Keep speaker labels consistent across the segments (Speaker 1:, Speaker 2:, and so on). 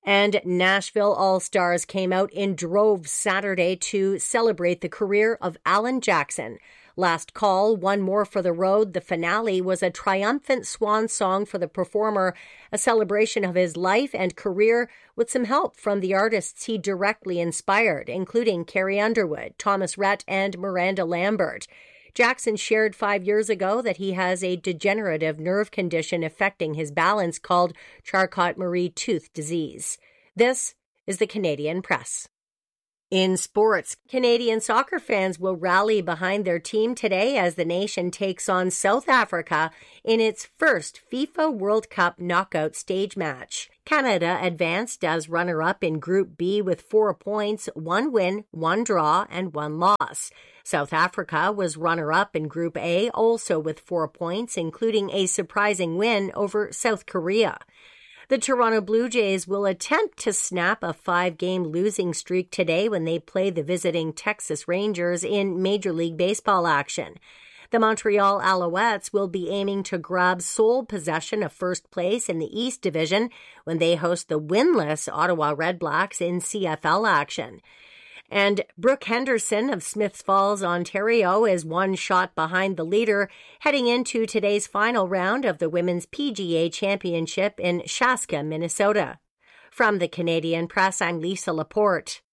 Speaker 1: And Nashville All-Stars came out in droves Saturday to celebrate the career of Alan Jackson. Last call, one more for the road. The finale was a triumphant swan song for the performer, a celebration of his life and career with some help from the artists he directly inspired, including Carrie Underwood, Thomas Rhett, and Miranda Lambert. Jackson shared 5 years ago that he has a degenerative nerve condition affecting his balance called Charcot-Marie-Tooth disease. This is the Canadian Press. In sports, Canadian soccer fans will rally behind their team today as the nation takes on South Africa in its first FIFA World Cup knockout stage match. Canada advanced as runner-up in Group B with 4 points, 1 win, 1 draw, and 1 loss. South Africa was runner-up in Group A, also with 4 points, including a surprising win over South Korea. The Toronto Blue Jays will attempt to snap a 5-game losing streak today when they play the visiting Texas Rangers in Major League Baseball action. The Montreal Alouettes will be aiming to grab sole possession of first place in the East Division when they host the winless Ottawa Redblacks in CFL action. And Brooke Henderson of Smiths Falls, Ontario, is 1 shot behind the leader heading into today's final round of the Women's PGA Championship in Chaska, Minnesota. From the Canadian Press, I'm Lisa Laporte.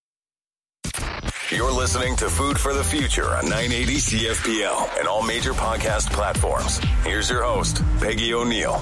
Speaker 2: You're listening to Food for the Future on 980 CFPL and all major podcast platforms. Here's your host, Peggy O'Neill.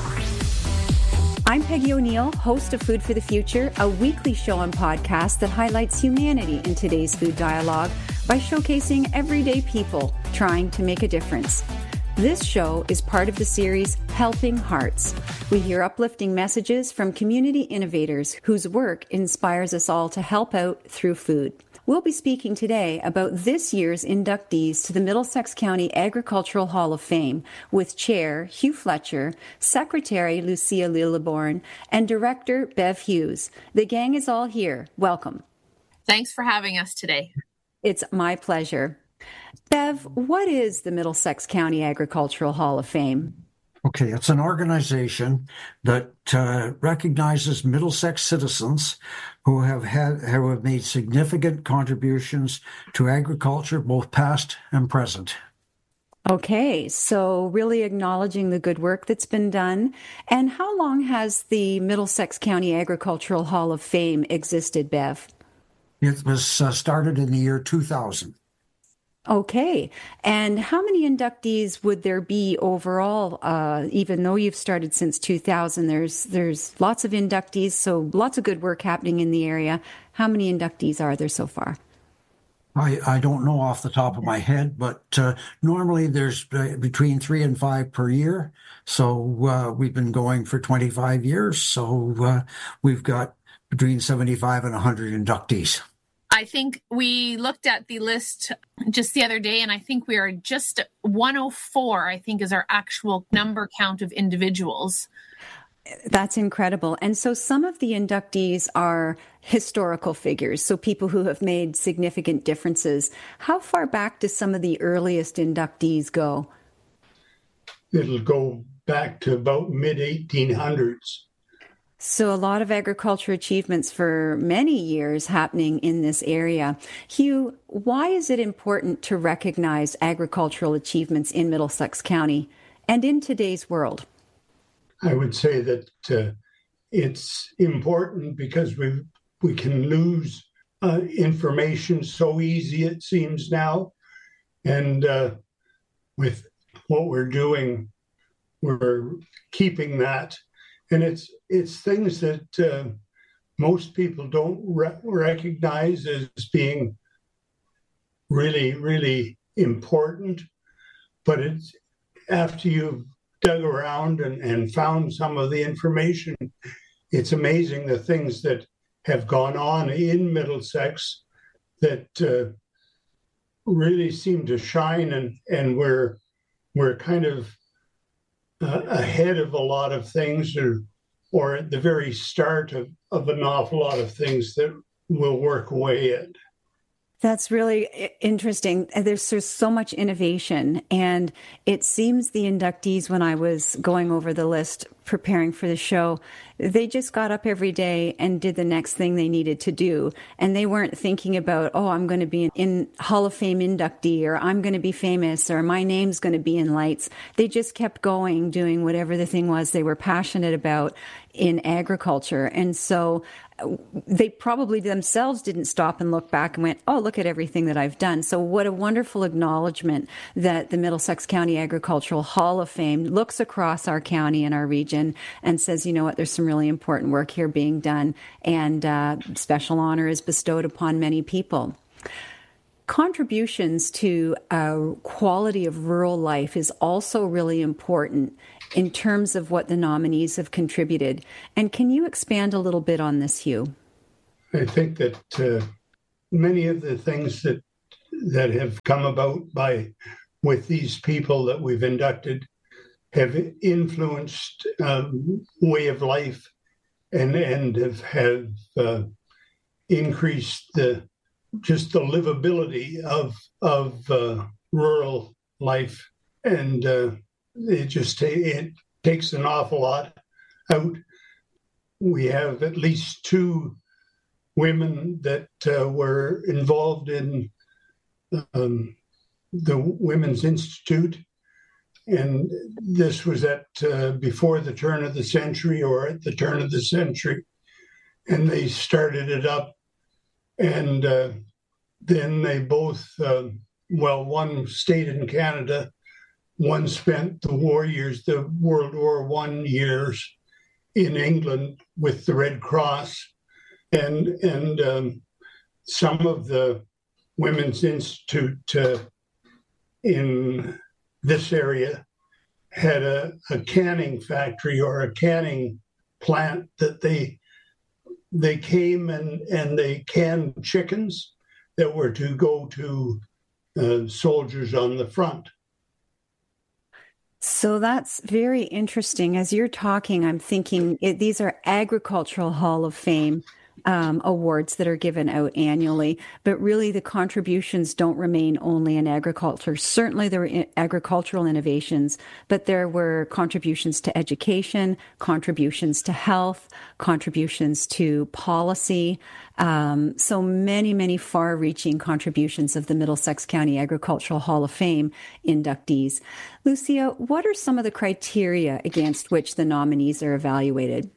Speaker 3: I'm Peggy O'Neill, host of Food for the Future, a weekly show and podcast that highlights humanity in today's food dialogue by showcasing everyday people trying to make a difference. This show is part of the series Helping Hearts. We hear uplifting messages from community innovators whose work inspires us all to help out through food. We'll be speaking today about this year's inductees to the Middlesex County Agricultural Hall of Fame with Chair Hugh Fletcher, Secretary Lucia Lilleborn, and Director Bev Hughes. The gang is all here. Welcome.
Speaker 4: Thanks for having us today.
Speaker 3: It's my pleasure. Bev, what is the Middlesex County Agricultural Hall of Fame?
Speaker 5: Okay, it's an organization that recognizes Middlesex citizens who have made significant contributions to agriculture, both past and present.
Speaker 3: Okay, so really acknowledging the good work that's been done. And how long has the Middlesex County Agricultural Hall of Fame existed, Bev?
Speaker 5: It was started in the year 2000.
Speaker 3: Okay. And how many inductees would there be overall? Even though you've started since 2000, there's lots of inductees, so lots of good work happening in the area. How many inductees are there so far?
Speaker 5: I don't know off the top of my head, but normally there's between 3 and 5 per year. So we've been going for 25 years. So we've got between 75 and 100 inductees.
Speaker 4: I think we looked at the list just the other day, and I think we are just 104, I think, is our actual number count of individuals.
Speaker 3: That's incredible. And so some of the inductees are historical figures, so people who have made significant differences. How far back do some of the earliest inductees go?
Speaker 6: It'll go back to about mid-1800s.
Speaker 3: So a lot of agriculture achievements for many years happening in this area. Hugh, why is it important to recognize agricultural achievements in Middlesex County and in today's world?
Speaker 6: I would say that it's important because we can lose information so easy, it seems now. And with what we're doing, we're keeping that. And it's things that most people don't recognize as being really, really important. But it's after you've dug around and found some of the information, it's amazing the things that have gone on in Middlesex that really seem to shine, and we're kind of ahead of a lot of things, or at the very start of an awful lot of things that will work away at.
Speaker 3: That's really interesting. There's so much innovation. And it seems the inductees, when I was going over the list, preparing for the show, they just got up every day and did the next thing they needed to do. And they weren't thinking about, oh, I'm going to be in Hall of Fame inductee, or I'm going to be famous, or my name's going to be in lights. They just kept going, doing whatever the thing was they were passionate about in agriculture. And so they probably themselves didn't stop and look back and went, oh, look at everything that I've done. So what a wonderful acknowledgement that the Middlesex County Agricultural Hall of Fame looks across our county and our region and says, you know what, there's some really important work here being done, and special honor is bestowed upon many people. Contributions to quality of rural life is also really important in terms of what the nominees have contributed. And can you expand a little bit on this, Hugh?
Speaker 6: I think that many of the things that have come about with these people that we've inducted have influenced way of life and have increased the livability of rural life, and it takes an awful lot out. We have at least 2 women that were involved in the Women's Institute, and this was at before the turn of the century, or at the turn of the century, and they started it up. And then they both, one stayed in Canada, one spent the war years, the World War I years in England with the Red Cross. And some of the Women's Institute in this area had a canning factory or a canning plant that they came and they canned chickens that were to go to soldiers on the front.
Speaker 3: So that's very interesting. As you're talking, I'm thinking these are Agricultural Hall of Fame awards that are given out annually, but really the contributions don't remain only in agriculture. Certainly there were agricultural innovations, but there were contributions to education, contributions to health, contributions to policy. So many, many far-reaching contributions of the Middlesex County Agricultural Hall of Fame inductees. Lucia, what are some of the criteria against which the nominees are evaluated?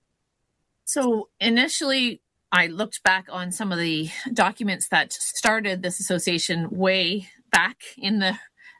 Speaker 4: So initially, I looked back on some of the documents that started this association way back in the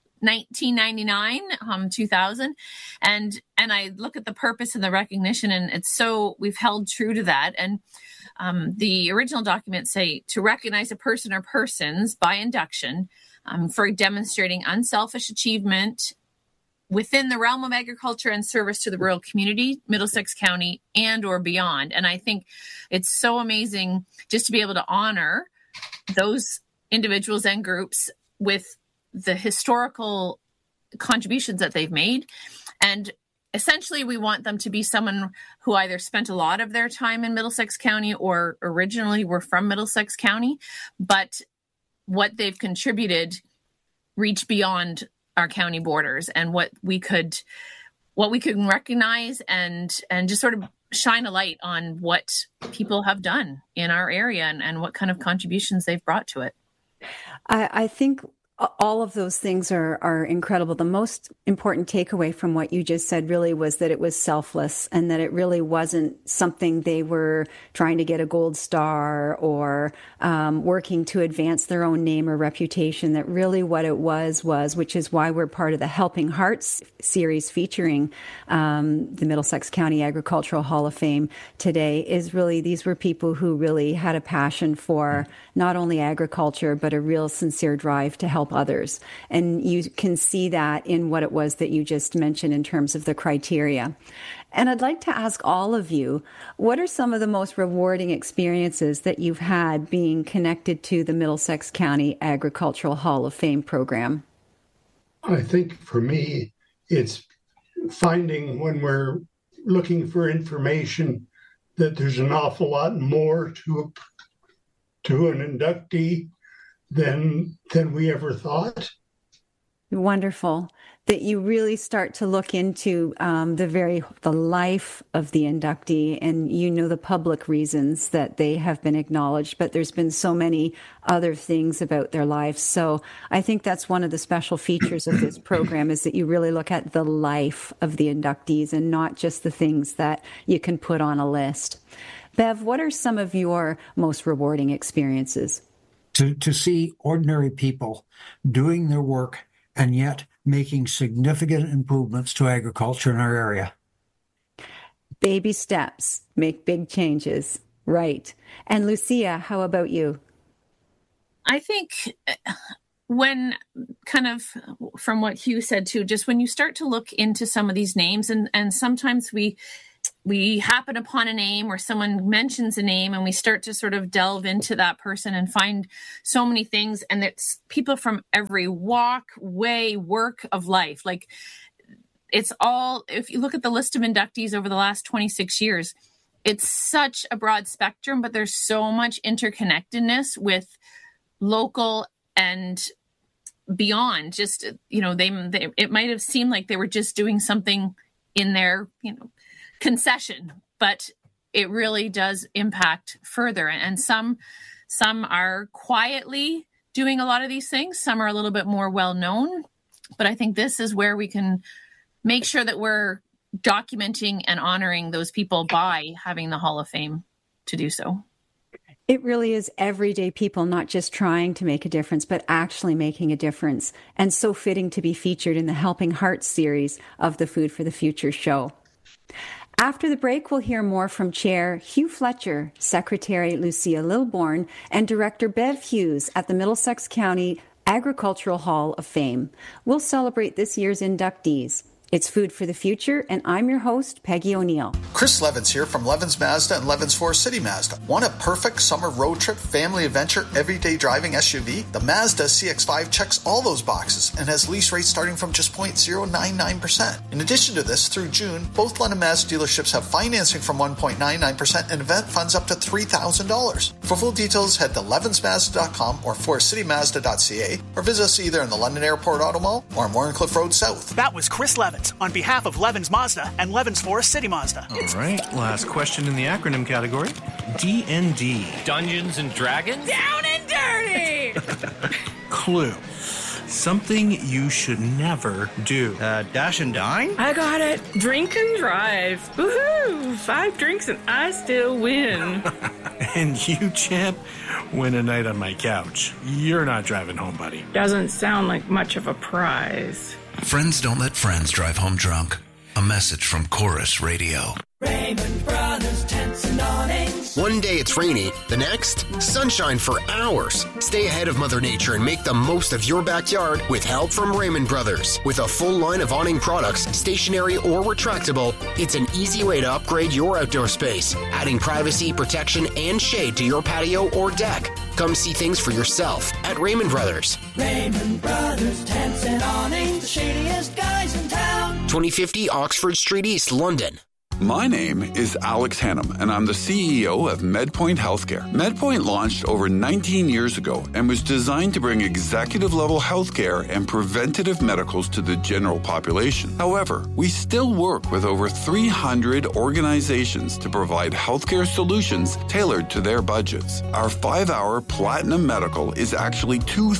Speaker 4: 1999, 2000, and I look at the purpose and the recognition, and we've held true to that. And the original documents say to recognize a person or persons by induction for demonstrating unselfish achievement within the realm of agriculture and service to the rural community, Middlesex County, and or beyond. And I think it's so amazing just to be able to honor those individuals and groups with the historical contributions that they've made. And essentially, we want them to be someone who either spent a lot of their time in Middlesex County or originally were from Middlesex County, but what they've contributed reach beyond our county borders, and what we could recognize and just sort of shine a light on what people have done in our area and what kind of contributions they've brought to it.
Speaker 3: I think all of those things are incredible. The most important takeaway from what you just said really was that it was selfless, and that it really wasn't something they were trying to get a gold star or working to advance their own name or reputation. That really what it was, which is why we're part of the Helping Hearts series featuring the Middlesex County Agricultural Hall of Fame today, is really these were people who really had a passion for not only agriculture, but a real sincere drive to help others. And you can see that in what it was that you just mentioned in terms of the criteria. And I'd like to ask all of you, what are some of the most rewarding experiences that you've had being connected to the Middlesex County Agricultural Hall of Fame program?
Speaker 6: I think for me, it's finding when we're looking for information that there's an awful lot more to an inductee than we ever thought.
Speaker 3: Wonderful that you really start to look into the life of the inductee, and the public reasons that they have been acknowledged, but there's been so many other things about their lives. So I think that's one of the special features of this program, is that you really look at the life of the inductees and not just the things that you can put on a list. Bev, what are some of your most rewarding experiences?
Speaker 5: To see ordinary people doing their work and yet making significant improvements to agriculture in our area.
Speaker 3: Baby steps make big changes, right? And Lucia, how about you?
Speaker 4: I think when, kind of from what Hugh said too, just when you start to look into some of these names, and sometimes we happen upon a name or someone mentions a name and we start to sort of delve into that person and find so many things. And it's people from every walk, way, work of life. Like, it's all, if you look at the list of inductees over the last 26 years, it's such a broad spectrum, but there's so much interconnectedness with local and beyond. Just, they it might have seemed like they were just doing something in their, concession, but it really does impact further. And some are quietly doing a lot of these things. Some are a little bit more well known, but I think this is where we can make sure that we're documenting and honoring those people by having the Hall of Fame to do so.
Speaker 3: It really is everyday people, not just trying to make a difference, but actually making a difference. And so fitting to be featured in the Helping Hearts series of the Food for the Future show. After the break, we'll hear more from Chair Hugh Fletcher, Secretary Lucia Lilborn, and Director Bev Hughes at the Middlesex County Agricultural Hall of Fame. We'll celebrate this year's inductees. It's Food for the Future, and I'm your host, Peggy O'Neill.
Speaker 7: Chris Levins here from Levins Mazda and Levins Forest City Mazda. Want a perfect summer road trip, family adventure, everyday driving SUV? The Mazda CX-5 checks all those boxes and has lease rates starting from just 0.099%. In addition to this, through June, both London Mazda dealerships have financing from 1.99% and event funds up to $3,000. For full details, head to levinsmazda.com or forestcitymazda.ca or visit us either in the London Airport Auto Mall or on Warrencliffe Road South.
Speaker 8: That was Chris Levins on behalf of Levins Mazda and Levins Forest City Mazda.
Speaker 9: All right, last question in the acronym category. D&D.
Speaker 10: Dungeons and Dragons?
Speaker 11: Down and dirty!
Speaker 9: Clue. Something you should never do.
Speaker 12: Dash and dine?
Speaker 11: I got it. Drink and drive. Woohoo! 5 drinks and I still win.
Speaker 9: And you, champ, win a night on my couch. You're not driving home, buddy.
Speaker 11: Doesn't sound like much of a prize.
Speaker 13: Friends don't let friends drive home drunk. A message from Chorus Radio.
Speaker 14: Raymond Brothers Tents and Awnings.
Speaker 15: One day it's rainy, the next, sunshine for hours. Stay ahead of Mother Nature and make the most of your backyard with help from Raymond Brothers. With a full line of awning products, stationary or retractable, it's an easy way to upgrade your outdoor space, adding privacy, protection, and shade to your patio or deck. Come see things for yourself at Raymond Brothers.
Speaker 14: Raymond Brothers Tents and Awnings, the shadiest guys in town.
Speaker 15: 2050 Oxford Street East, London.
Speaker 16: My name is Alex Hannum, and I'm the CEO of MedPoint Healthcare. MedPoint launched over 19 years ago and was designed to bring executive-level healthcare and preventative medicals to the general population. However, we still work with over 300 organizations to provide healthcare solutions tailored to their budgets. Our 5-hour Platinum Medical is actually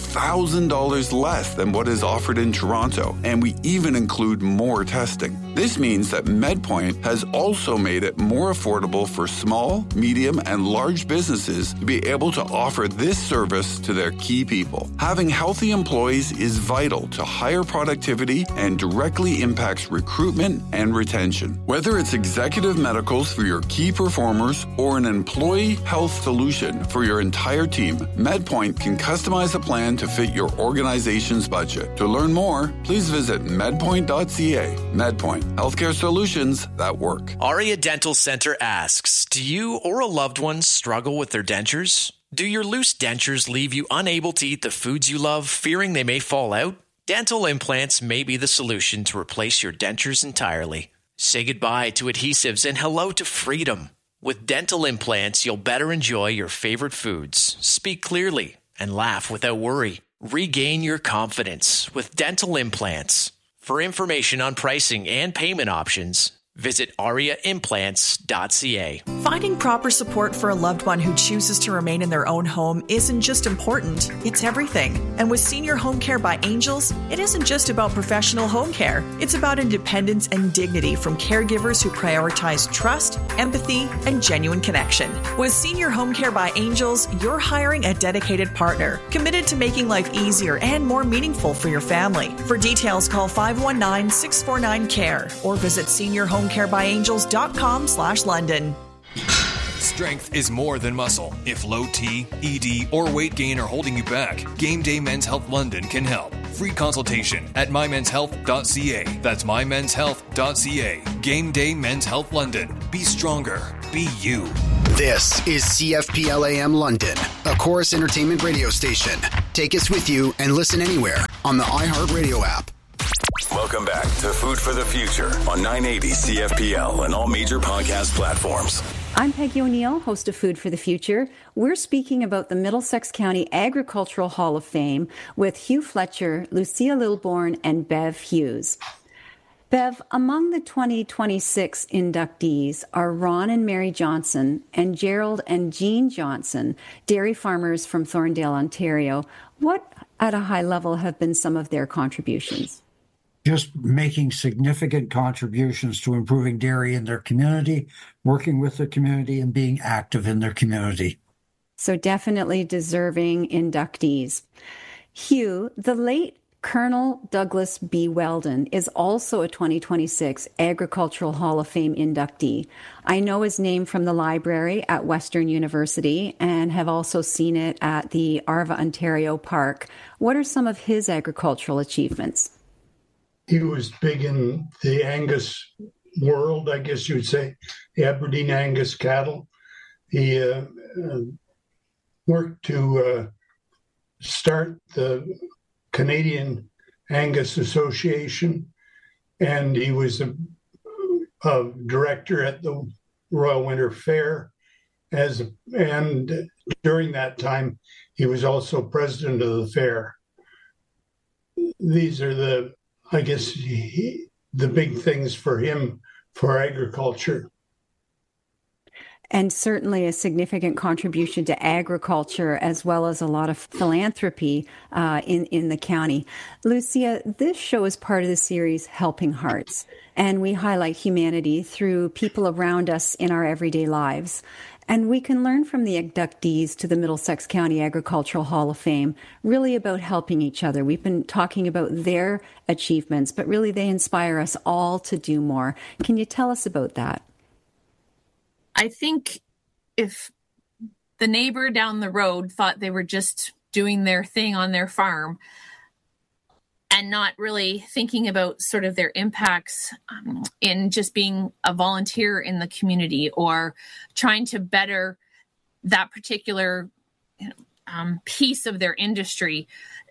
Speaker 16: $2,000 less than what is offered in Toronto, and we even include more testing. This means that MedPoint has also made it more affordable for small, medium, and large businesses to be able to offer this service to their key people. Having healthy employees is vital to higher productivity and directly impacts recruitment and retention. Whether it's executive medicals for your key performers or an employee health solution for your entire team, MedPoint can customize a plan to fit your organization's budget. To learn more, please visit medpoint.ca. MedPoint, healthcare solutions that work.
Speaker 10: Aria Dental Center asks, do you or a loved one struggle with their dentures? Do your loose dentures leave you unable to eat the foods you love, fearing they may fall out? Dental implants may be the solution to replace your dentures entirely. Say goodbye to adhesives and hello to freedom. With dental implants, you'll better enjoy your favorite foods, speak clearly, and laugh without worry. Regain your confidence with dental implants. For information on pricing and payment options, visit ariaimplants.ca.
Speaker 12: Finding proper support for a loved one who chooses to remain in their own home isn't just important, it's everything. And with Senior Home Care by Angels, it isn't just about professional home care. It's about independence and dignity from caregivers who prioritize trust, empathy, and genuine connection. With Senior Home Care by Angels, you're hiring a dedicated partner, committed to making life easier and more meaningful for your family. For details, call 519-649-CARE or visit seniorhomecarebyangels.com/London.
Speaker 17: Strength is more than muscle. If low T, ED, or weight gain are holding you back, Game Day Men's Health London can help. Free consultation at mymenshealth.ca. That's mymenshealth.ca. Game Day Men's Health London. Be stronger. Be you.
Speaker 15: This is CFPLAM London, a Chorus Entertainment radio station. Take us with you and listen anywhere on the iHeartRadio app.
Speaker 2: Welcome back to Food for the Future on 980 CFPL and all major podcast platforms.
Speaker 3: I'm Peggy O'Neill, host of Food for the Future. We're speaking about the Middlesex County Agricultural Hall of Fame with Hugh Fletcher, Lucia Lilborn, and Bev Hughes. Bev, among the 2026 inductees are Ron and Mary Johnson and Gerald and Jean Johnson, dairy farmers from Thorndale, Ontario. What, at a high level, have been some of their contributions?
Speaker 5: Just making significant contributions to improving dairy in their community, working with the community, and being active in their community.
Speaker 3: So definitely deserving inductees. Hugh, the late Colonel Douglas B. Weldon is also a 2026 Agricultural Hall of Fame inductee. I know his name from the library at Western University and have also seen it at the Arva, Ontario Park. What are some of his agricultural achievements?
Speaker 6: He was big in the Angus world, I guess you would say, the Aberdeen Angus cattle. He worked to start the Canadian Angus Association, and he was a director at the Royal Winter Fair. And during that time, he was also president of the fair. These are the big things for him for agriculture.
Speaker 3: And certainly a significant contribution to agriculture as well as a lot of philanthropy in the county. Lucia, this show is part of the series Helping Hearts, and we highlight humanity through people around us in our everyday lives. And we can learn from the inductees to the Middlesex County Agricultural Hall of Fame really about helping each other. We've been talking about their achievements, but really they inspire us all to do more. Can you tell us about that?
Speaker 4: I think if the neighbor down the road thought they were just doing their thing on their farm and not really thinking about sort of their impacts in just being a volunteer in the community or trying to better that particular piece of their industry,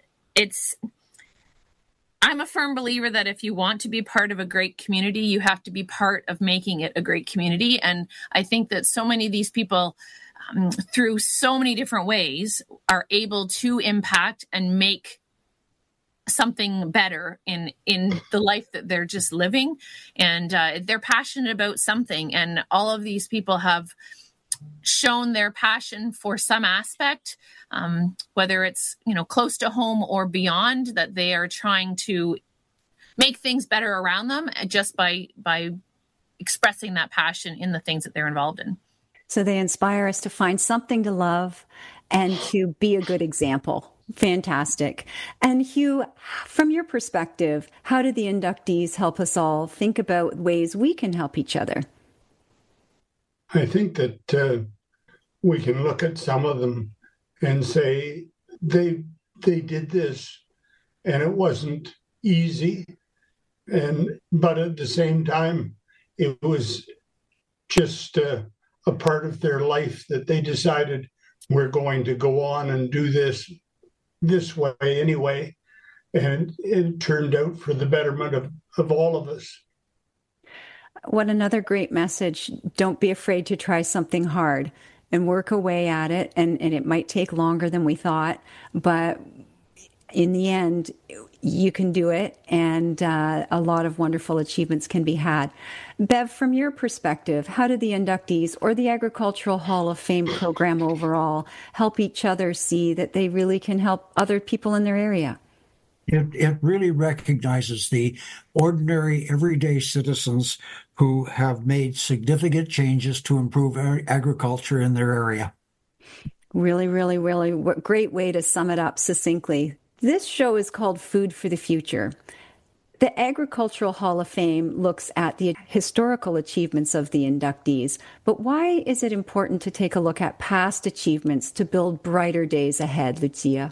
Speaker 4: I'm a firm believer that if you want to be part of a great community, you have to be part of making it a great community. And I think that so many of these people, through so many different ways, are able to impact and make something better in the life that they're just living. And they're passionate about something. And all of these people have shown their passion for some aspect, whether it's, close to home or beyond, that they are trying to make things better around them just by expressing that passion in the things that they're involved in.
Speaker 3: So they inspire us to find something to love and to be a good example. Fantastic. And Hugh, from your perspective, how do the inductees help us all think about ways we can help each other?
Speaker 6: I think that we can look at some of them and say they did this and it wasn't easy, but at the same time it was just a part of their life that they decided we're going to go on and do this way anyway, and it turned out for the betterment of all of us. What
Speaker 3: another great message. Don't be afraid to try something hard. and work away at it. And it might take longer than we thought, but in the end, you can do it, and a lot of wonderful achievements can be had. Bev, from your perspective, how do the inductees or the Agricultural Hall of Fame program overall help each other see that they really can help other people in their area?
Speaker 5: It really recognizes the ordinary, everyday citizens who have made significant changes to improve agriculture in their area.
Speaker 3: Really, really, really great way to sum it up succinctly. This show is called Food for the Future. The Agricultural Hall of Fame looks at the historical achievements of the inductees, but why is it important to take a look at past achievements to build brighter days ahead, Lucia?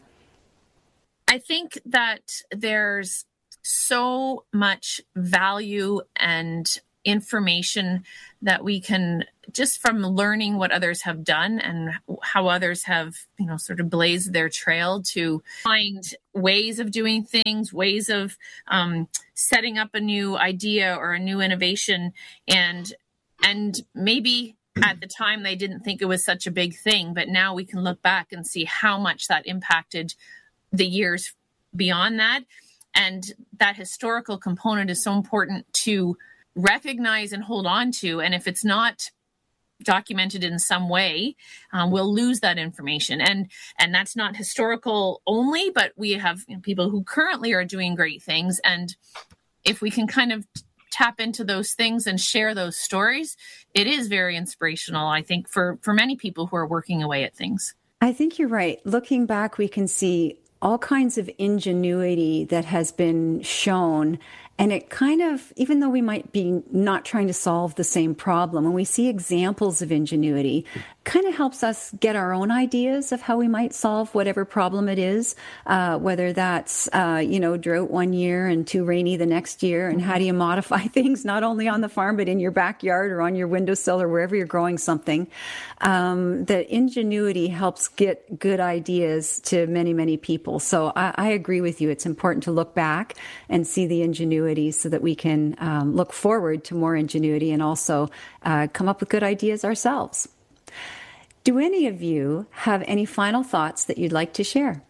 Speaker 4: I think that there's so much value and information that we can, just from learning what others have done and how others have, sort of blazed their trail to find ways of doing things, ways of setting up a new idea or a new innovation. And maybe at the time they didn't think it was such a big thing, but now we can look back and see how much that impacted the years beyond that. And that historical component is so important to recognize and hold on to. And if it's not documented in some way, we'll lose that information. And that's not historical only, but we have people who currently are doing great things. And if we can kind of tap into those things and share those stories, it is very inspirational, I think, for many people who are working away at things.
Speaker 3: I think you're right. Looking back, we can see all kinds of ingenuity that has been shown. And it kind of, even though we might be not trying to solve the same problem, when we see examples of ingenuity, kind of helps us get our own ideas of how we might solve whatever problem it is, whether that's, drought one year and too rainy the next year. And how do you modify things, not only on the farm, but in your backyard or on your windowsill or wherever you're growing something. That ingenuity helps get good ideas to many, many people. So I agree with you. It's important to look back and see the ingenuity so that we can look forward to more ingenuity and also come up with good ideas ourselves. Do any of you have any final thoughts that you'd like to share?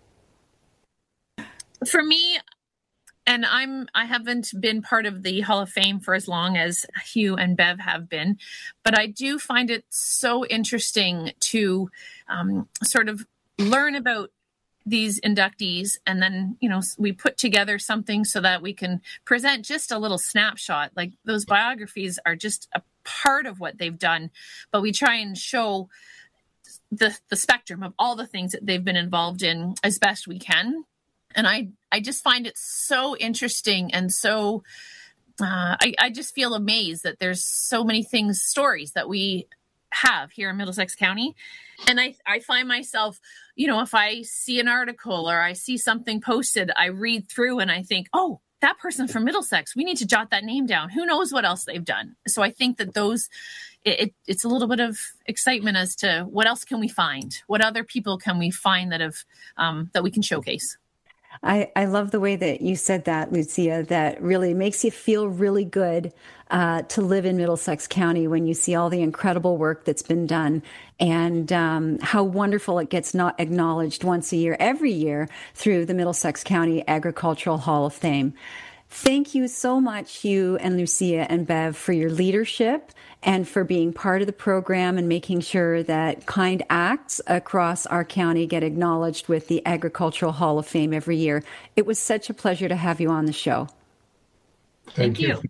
Speaker 4: For me, and I haven't been part of the Hall of Fame for as long as Hugh and Bev have been, but I do find it so interesting to sort of learn about these inductees, and then, we put together something so that we can present just a little snapshot. Like, those biographies are just a part of what they've done, but we try and show the spectrum of all the things that they've been involved in as best we can. And I just find it so interesting, and so I just feel amazed that there's so many stories that we have here in Middlesex County. And I find myself, if I see an article or I see something posted, I read through and I think, oh, that person from Middlesex, we need to jot that name down. Who knows what else they've done? So I think that it's a little bit of excitement as to what else can we find? What other people can we find that have that we can showcase?
Speaker 3: I love the way that you said that, Lucia. That really makes you feel really good to live in Middlesex County when you see all the incredible work that's been done, and how wonderful it gets not acknowledged once a year, every year, through the Middlesex County Agricultural Hall of Fame. Thank you so much, Hugh and Lucia and Bev, for your leadership and for being part of the program and making sure that kind acts across our county get acknowledged with the Agricultural Hall of Fame every year. It was such a pleasure to have you on the show.
Speaker 4: Thank you.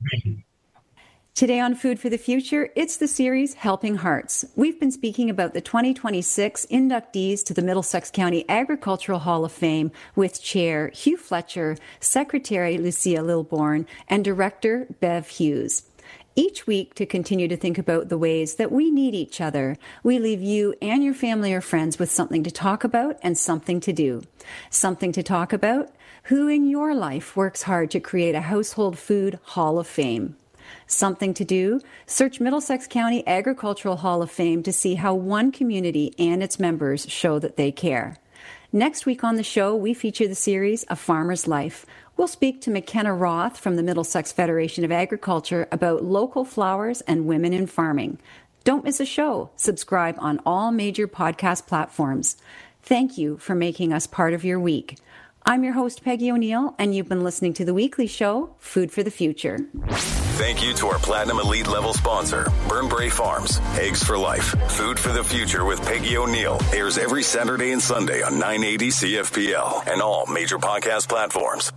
Speaker 3: Today on Food for the Future, it's the series Helping Hearts. We've been speaking about the 2026 inductees to the Middlesex County Agricultural Hall of Fame with Chair Hugh Fletcher, Secretary Lucia Lilbourne, and Director Bev Hughes. Each week, to continue to think about the ways that we need each other, we leave you and your family or friends with something to talk about and something to do. Something to talk about: who in your life works hard to create a household food Hall of Fame? Something to do: search Middlesex County Agricultural Hall of Fame to see how one community and its members show that they care. Next week on the show, we feature the series A Farmer's Life. We'll speak to McKenna Roth from the Middlesex Federation of Agriculture about local flowers and women in farming. Don't miss a show. Subscribe on all major podcast platforms. Thank you for making us part of your week. I'm your host, Peggy O'Neill, and you've been listening to the weekly show, Food for the Future.
Speaker 2: Thank you to our Platinum Elite level sponsor, Burnbrae Farms, Eggs for Life. Food for the Future with Peggy O'Neill airs every Saturday and Sunday on 980 CFPL and all major podcast platforms.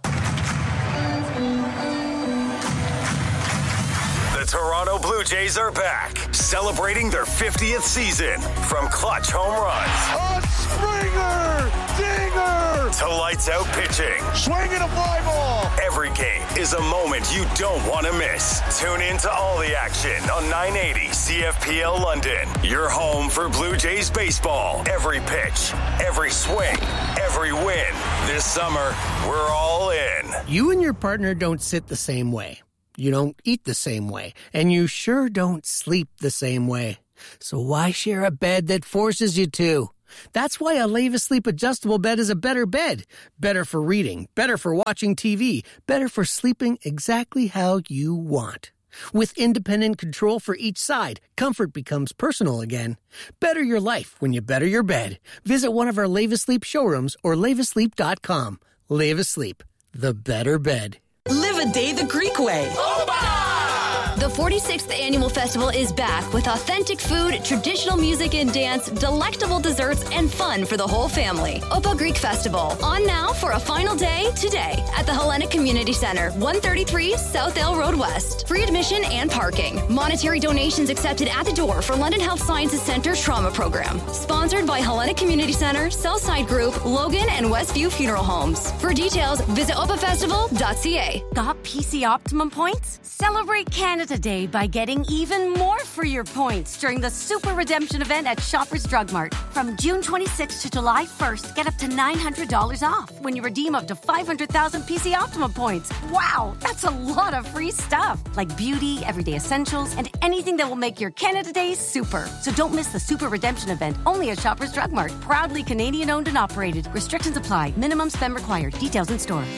Speaker 2: The Toronto Blue Jays are back, celebrating their 50th season. From clutch home runs,
Speaker 18: a Springer dinger,
Speaker 2: to lights out pitching,
Speaker 18: swinging a fly ball.
Speaker 2: Every game is a moment you don't want to miss. Tune in to all the action on 980 CFPL London. Your home for Blue Jays baseball. Every pitch, every swing, every win. This summer, we're all in.
Speaker 19: You and your partner don't sit the same way. You don't eat the same way, and you sure don't sleep the same way. So why share a bed that forces you to? That's why a Leva Sleep adjustable bed is a better bed. Better for reading, better for watching TV, better for sleeping exactly how you want. With independent control for each side, comfort becomes personal again. Better your life when you better your bed. Visit one of our Leva Sleep showrooms or levasleep.com. Leva Sleep, the better bed.
Speaker 20: Live a day the Greek way.
Speaker 21: The 46th Annual Festival is back with authentic food, traditional music and dance, delectable desserts, and fun for the whole family. Opa Greek Festival, on now for a final day today at the Hellenic Community Center, 133 South L Road West. Free admission and parking. Monetary donations accepted at the door for London Health Sciences Centre Trauma Program. Sponsored by Hellenic Community Center, Southside Group, Logan, and Westview Funeral Homes. For details, visit opafestival.ca.
Speaker 22: Got PC Optimum points? Celebrate Canada Day by getting even more for your points during the Super Redemption event at Shoppers Drug Mart. From June 26th to July 1st, get up to $900 off when you redeem up to 500,000 PC Optimum points. Wow, that's a lot of free stuff, like beauty, everyday essentials, and anything that will make your Canada Day super. So don't miss the Super Redemption event, only at Shoppers Drug Mart. Proudly Canadian owned and operated. Restrictions apply. Minimum spend required. Details in store.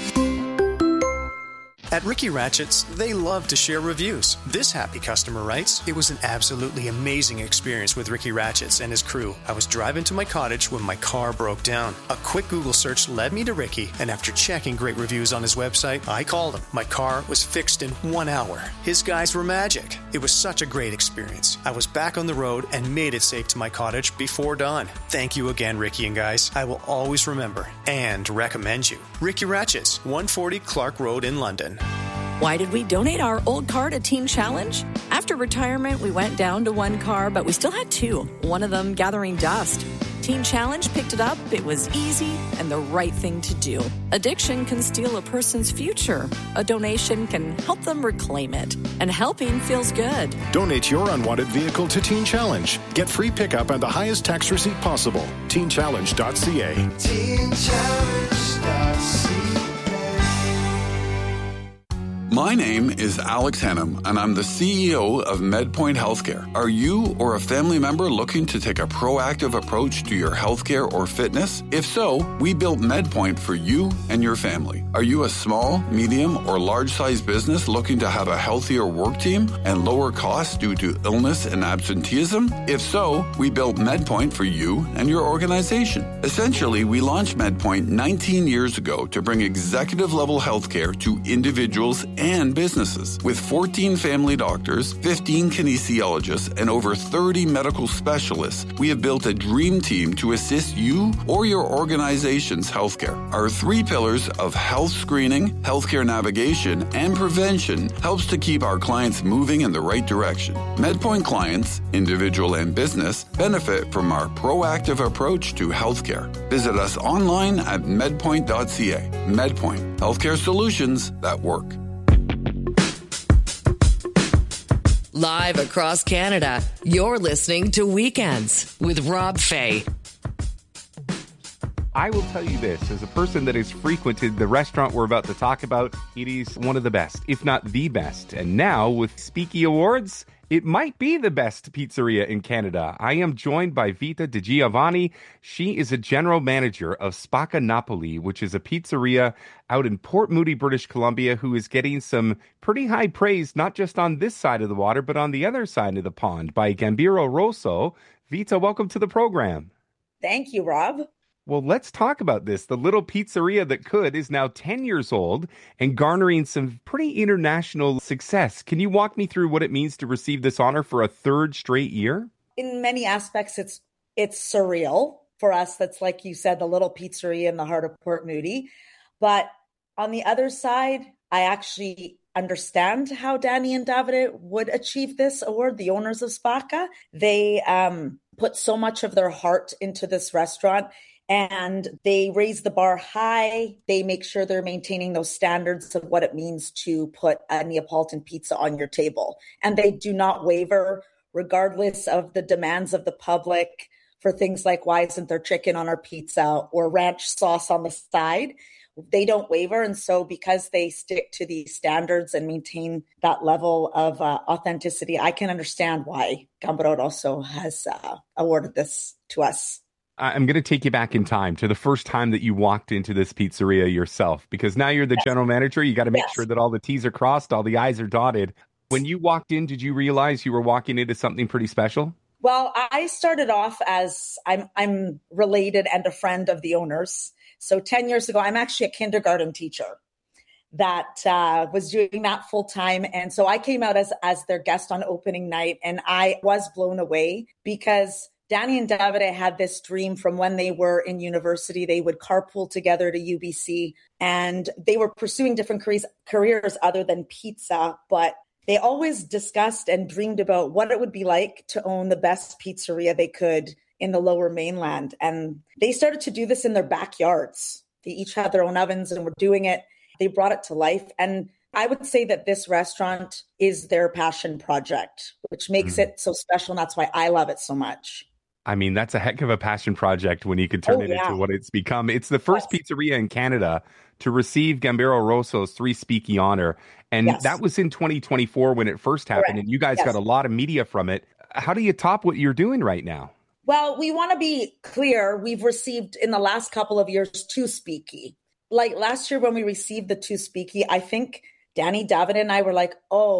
Speaker 23: At Ricky Ratchett's, they love to share reviews. This happy customer writes, "It was an absolutely amazing experience with Ricky Ratchett's and his crew. I was driving to my cottage when my car broke down. A quick Google search led me to Ricky, and after checking great reviews on his website, I called him. My car was fixed in 1 hour. His guys were magic. It was such a great experience. I was back on the road and made it safe to my cottage before dawn. Thank you again, Ricky and guys. I will always remember and recommend you. Ricky Ratchett's, 140 Clark Road in London."
Speaker 24: Why did we donate our old car to Teen Challenge? After retirement, we went down to one car, but we still had two, one of them gathering dust. Teen Challenge picked it up, it was easy, and the right thing to do. Addiction can steal a person's future. A donation can help them reclaim it. And helping feels good.
Speaker 25: Donate your unwanted vehicle to Teen Challenge. Get free pickup and the highest tax receipt possible. TeenChallenge.ca.
Speaker 2: TeenChallenge.ca. My name is Alex Hannum, and I'm the CEO of MedPoint Healthcare. Are you or a family member looking to take a proactive approach to your healthcare or fitness? If so, we built MedPoint for you and your family. Are you a small, medium, or large-sized business looking to have a healthier work team and lower costs due to illness and absenteeism? If so, we built MedPoint for you and your organization. Essentially, we launched MedPoint 19 years ago to bring executive-level healthcare to individuals and businesses. With 14 family doctors, 15 kinesiologists, and over 30 medical specialists, we have built a dream team to assist you or your organization's healthcare. Our 3 pillars of health screening, healthcare navigation, and prevention helps to keep our clients moving in the right direction. MedPoint clients, individual and business, benefit from our proactive approach to healthcare. Visit us online at medpoint.ca. MedPoint, healthcare solutions that work.
Speaker 20: Live across Canada, you're listening to Weekends with Rob Fay.
Speaker 26: I will tell you this, as a person that has frequented the restaurant we're about to talk about, it is one of the best, if not the best. And now with Speaky Awards, it might be the best pizzeria in Canada. I am joined by Vita DiGiovanni. She is a general manager of Spacca Napoli, which is a pizzeria out in Port Moody, British Columbia, who is getting some pretty high praise, not just on this side of the water, but on the other side of the pond by Gambero Rosso. Vita, welcome to the program.
Speaker 1: Thank you, Rob.
Speaker 26: Well, let's talk about this. The little pizzeria that could is now 10 years old and garnering some pretty international success. Can you walk me through what it means to receive this honor for a third straight year?
Speaker 1: In many aspects, it's surreal for us. That's, like you said, the little pizzeria in the heart of Port Moody. But on the other side, I actually understand how Danny and Davide would achieve this award, the owners of Spacca. They put so much of their heart into this restaurant. And they raise the bar high. They make sure they're maintaining those standards of what it means to put a Neapolitan pizza on your table. And they do not waver, regardless of the demands of the public for things like, why isn't there chicken on our pizza or ranch sauce on the side? They don't waver. And so because they stick to these standards and maintain that level of authenticity, I can understand why Gambero Rosso has awarded this to us.
Speaker 26: I'm going to take you back in time to the first time that you walked into this pizzeria yourself, because now you're the general manager. You got to make sure that all the T's are crossed, all the I's are dotted. When you walked in, did you realize you were walking into something pretty special?
Speaker 1: Well, I started off as I'm related and a friend of the owners. So 10 years ago, I'm actually a kindergarten teacher that was doing that full time. And so I came out as their guest on opening night, and I was blown away because Danny and Davide had this dream from when they were in university. They would carpool together to UBC, and they were pursuing different careers other than pizza, but they always discussed and dreamed about what it would be like to own the best pizzeria they could in the Lower Mainland. And they started to do this in their backyards. They each had their own ovens and were doing it. They brought it to life. And I would say that this restaurant is their passion project, which makes it so special. And that's why I love it so much.
Speaker 26: I mean, that's a heck of a passion project when you could turn it into what it's become. It's the first pizzeria in Canada to receive Gambero Rosso's 3 Speaky honor. And that was in 2024 when it first happened. And you guys got a lot of media from it. How do you top what you're doing right now?
Speaker 1: Well, we want to be clear. We've received in the last couple of years 2 Speaky. Like last year when we received the 2 Speaky, I think Danny, Davide, and I were like,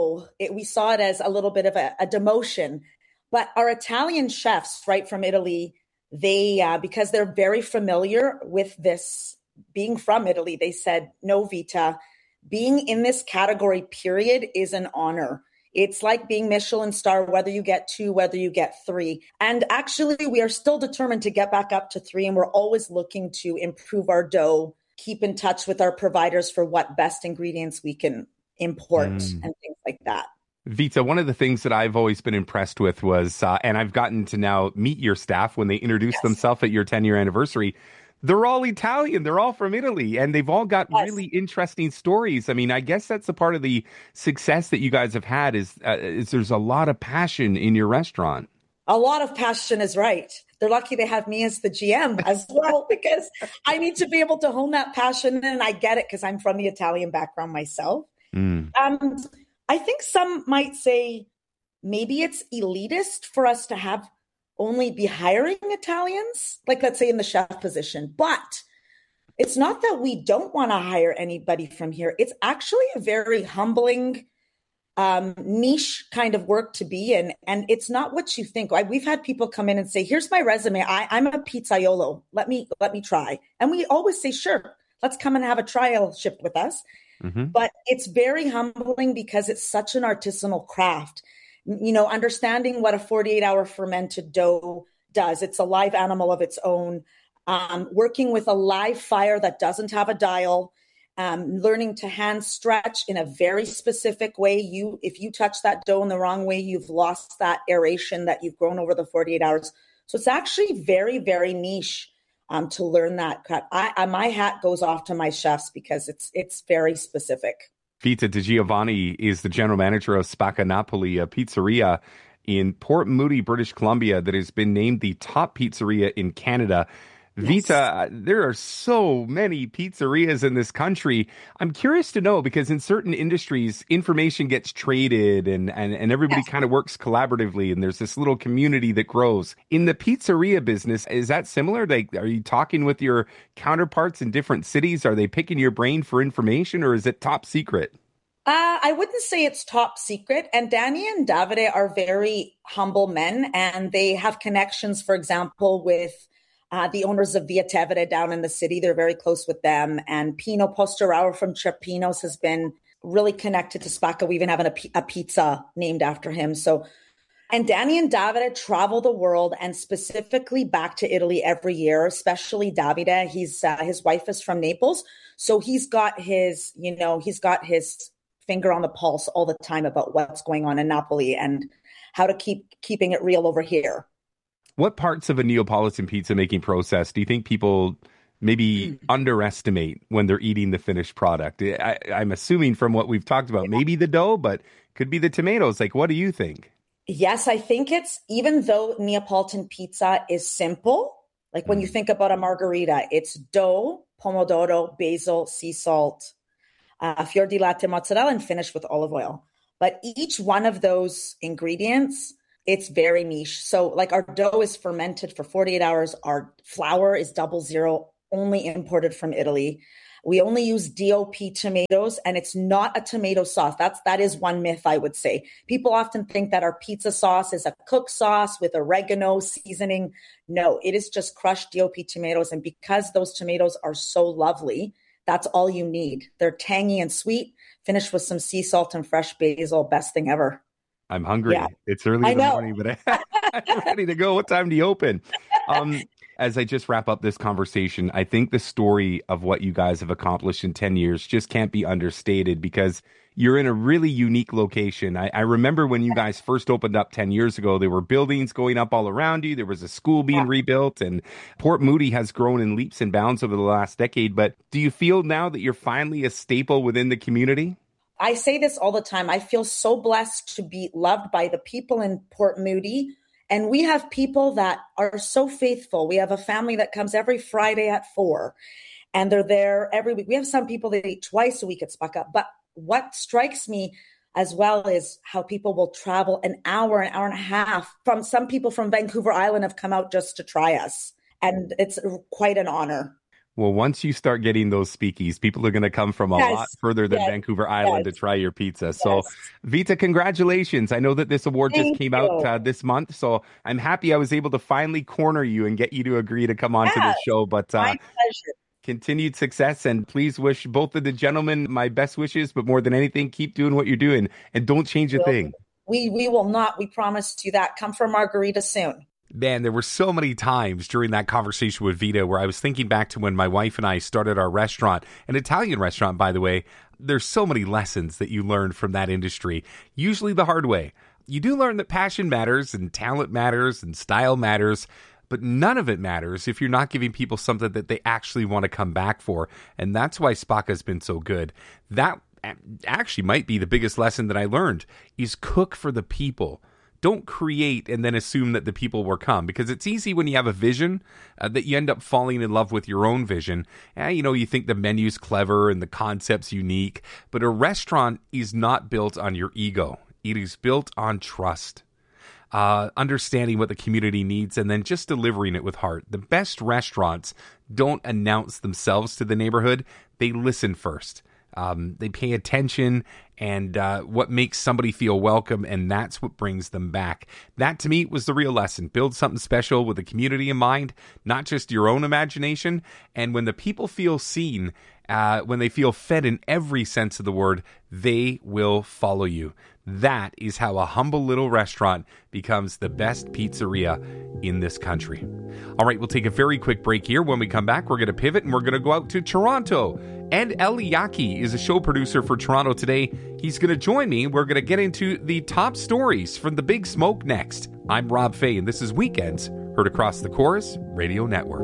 Speaker 1: we saw it as a little bit of a demotion. But our Italian chefs, right from Italy, they, because they're very familiar with this being from Italy, they said, no, Vita, being in this category, period, is an honor. It's like being Michelin star, whether you get 2, whether you get 3. And actually, we are still determined to get back up to 3. And we're always looking to improve our dough, keep in touch with our providers for what best ingredients we can import and things like that.
Speaker 26: Vita, one of the things that I've always been impressed with was, and I've gotten to now meet your staff when they introduce themselves at your 10-year anniversary, they're all Italian. They're all from Italy, and they've all got really interesting stories. I mean, I guess that's a part of the success that you guys have had is there's a lot of passion in your restaurant.
Speaker 1: A lot of passion is right. They're lucky they have me as the GM as well, because I need to be able to hone that passion, and I get it because I'm from the Italian background myself. I think some might say maybe it's elitist for us to have only be hiring Italians, like let's say in the chef position. But it's not that we don't want to hire anybody from here. It's actually a very humbling, niche kind of work to be in. And it's not what you think. We've had people come in and say, here's my resume. I'm a pizzaiolo. Let me try. And we always say, sure, let's come and have a trial shift with us. But it's very humbling because it's such an artisanal craft. You know, understanding what a 48-hour fermented dough does. It's a live animal of its own. Working with a live fire that doesn't have a dial. Learning to hand stretch in a very specific way. If you touch that dough in the wrong way, you've lost that aeration that you've grown over the 48 hours. So it's actually very, very niche. To learn that cut. My hat goes off to my chefs because it's very specific.
Speaker 26: Vita DiGiovanni is the general manager of Spacca Napoli, a pizzeria in Port Moody, British Columbia that has been named the top pizzeria in Canada. Vita, there are so many pizzerias in this country. I'm curious to know, because in certain industries, information gets traded and everybody kind of works collaboratively, and there's this little community that grows. In the pizzeria business, is that similar? Like, are you talking with your counterparts in different cities? Are they picking your brain for information, or is it top secret?
Speaker 1: I wouldn't say it's top secret. And Danny and Davide are very humble men, and they have connections, for example, with the owners of Via Tevere down in the city. They're very close with them. And Pino Postorauer from Trepinos has been really connected to Spacca. We even have a pizza named after him. And Danny and Davide travel the world, and specifically back to Italy every year, especially Davide. His wife is from Naples. So he's got his finger on the pulse all the time about what's going on in Napoli and how to keeping it real over here.
Speaker 26: What parts of a Neapolitan pizza making process do you think people maybe underestimate when they're eating the finished product? I'm assuming from what we've talked about, maybe the dough, but could be the tomatoes. Like, what do you think?
Speaker 1: Yes, I think even though Neapolitan pizza is simple, like when you think about a margherita, it's dough, pomodoro, basil, sea salt, fior di latte, mozzarella, and finished with olive oil. But each one of those ingredients, it's very niche. So like our dough is fermented for 48 hours. Our flour is 00, only imported from Italy. We only use DOP tomatoes, and it's not a tomato sauce. That is one myth, I would say. People often think that our pizza sauce is a cooked sauce with oregano seasoning. No, it is just crushed DOP tomatoes. And because those tomatoes are so lovely, that's all you need. They're tangy and sweet, finished with some sea salt and fresh basil. Best thing ever.
Speaker 26: I'm hungry. Yeah. It's early in the morning, but I'm ready to go. What time do you open? As I just wrap up this conversation, I think the story of what you guys have accomplished in 10 years just can't be understated, because you're in a really unique location. I remember when you guys first opened up 10 years ago, there were buildings going up all around you. There was a school being rebuilt, and Port Moody has grown in leaps and bounds over the last decade. But do you feel now that you're finally a staple within the community?
Speaker 1: I say this all the time. I feel so blessed to be loved by the people in Port Moody. And we have people that are so faithful. We have a family that comes every Friday at 4, and they're there every week. We have some people that eat twice a week at Spacca. But what strikes me as well is how people will travel an hour and a half. Some people from Vancouver Island have come out just to try us. And it's quite an honor.
Speaker 26: Well, once you start getting those speakies, people are going to come from a lot further than Vancouver Island to try your pizza. So, Vita, congratulations. I know that this award just came out this month, so I'm happy I was able to finally corner you and get you to agree to come on to this show. But
Speaker 1: my pleasure.
Speaker 26: Continued success, and please wish both of the gentlemen my best wishes, but more than anything, keep doing what you're doing and don't change a thing.
Speaker 1: We will not. We promised you that. Come for margarita soon.
Speaker 26: Man, there were so many times during that conversation with Vita where I was thinking back to when my wife and I started our restaurant, an Italian restaurant, by the way. There's so many lessons that you learn from that industry, usually the hard way. You do learn that passion matters and talent matters and style matters, but none of it matters if you're not giving people something that they actually want to come back for. And that's why Spacca's been so good. That actually might be the biggest lesson that I learned, is cook for the people. Don't create and then assume that the people will come, because it's easy when you have a vision that you end up falling in love with your own vision. You think the menu's clever and the concept's unique, but a restaurant is not built on your ego. It is built on trust, understanding what the community needs, and then just delivering it with heart. The best restaurants don't announce themselves to the neighborhood. They listen first. They pay attention and what makes somebody feel welcome, and that's what brings them back. That, to me, was the real lesson. Build something special with the community in mind, not just your own imagination. And when the people feel seen, when they feel fed in every sense of the word, they will follow you. That is how a humble little restaurant becomes the best pizzeria in this country. All right, we'll take a very quick break here. When we come back, we're going to pivot and we're going to go out to Toronto. Ed Eliaki is a show producer for Toronto Today. He's going to join me. We're going to get into the top stories from the Big Smoke next. I'm Rob Fay, and this is Weekends, heard across the Chorus Radio Network.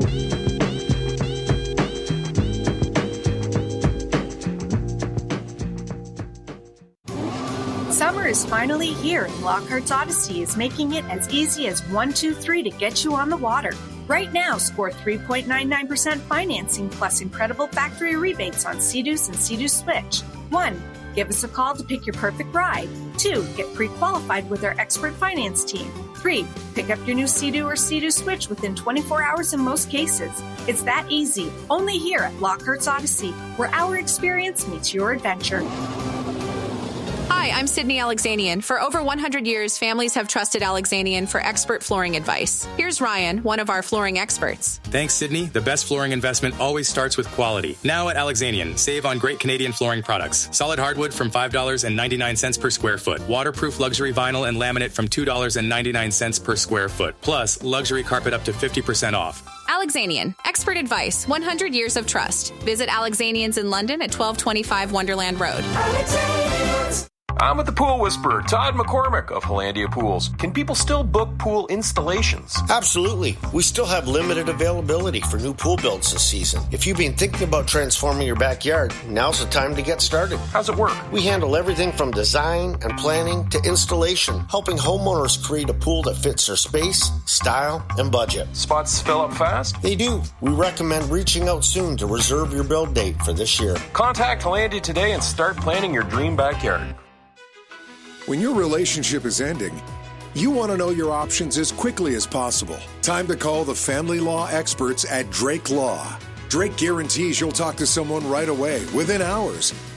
Speaker 7: Summer is finally here, and Lockhart's Odyssey is making it as easy as 1, 2, 3 to get you on the water. Right now, score 3.99% financing plus incredible factory rebates on Sea-Doos and Sea-Doo Switch. 1. Give us a call to pick your perfect ride. 2. Get pre-qualified with our expert finance team. 3. Pick up your new Sea-Doo or Sea-Doo Switch within 24 hours in most cases. It's that easy. Only here at Lockhart's Odyssey, where our experience meets your adventure.
Speaker 8: Hi, I'm Sydney Alexanian. For over 100 years, families have trusted Alexanian for expert flooring advice. Here's Ryan, one of our flooring experts.
Speaker 9: Thanks, Sydney. The best flooring investment always starts with quality. Now at Alexanian, save on great Canadian flooring products. Solid hardwood from $5.99 per square foot. Waterproof luxury vinyl and laminate from $2.99 per square foot. Plus, luxury carpet up to 50% off.
Speaker 8: Alexanian, expert advice, 100 years of trust. Visit Alexanians in London at 1225 Wonderland Road.
Speaker 11: I'm with the Pool Whisperer, Todd McCormick of Hollandia Pools. Can people still book pool installations?
Speaker 13: Absolutely. We still have limited availability for new pool builds this season. If you've been thinking about transforming your backyard, now's the time to get started.
Speaker 11: How's it work?
Speaker 13: We handle everything from design and planning to installation, helping homeowners create a pool that fits their space, style, and budget.
Speaker 11: Spots fill up fast?
Speaker 13: They do. We recommend reaching out soon to reserve your build date for this year.
Speaker 11: Contact Hollandia today and start planning your dream backyard.
Speaker 14: When your relationship is ending, you want to know your options as quickly as possible. Time to call the family law experts at Drake Law. Drake guarantees you'll talk to someone right away, within hours.